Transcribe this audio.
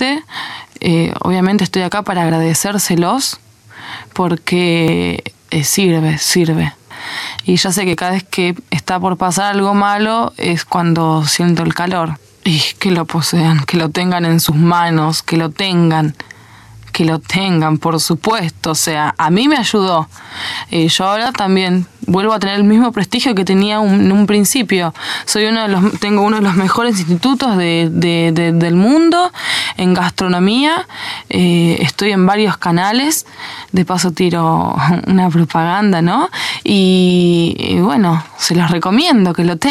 suerte. Obviamente estoy acá para agradecérselos porque sirve. Y ya sé que cada vez que está por pasar algo malo es cuando siento el calor. Y que lo posean, que lo tengan en sus manos, que lo tengan, por supuesto. O sea, a mí me ayudó. Yo ahora también vuelvo a tener el mismo prestigio que tenía en un principio. Tengo uno de los mejores institutos del mundo en gastronomía. Estoy en varios canales. De paso tiro una propaganda, ¿no? Y bueno, se los recomiendo que lo tengan.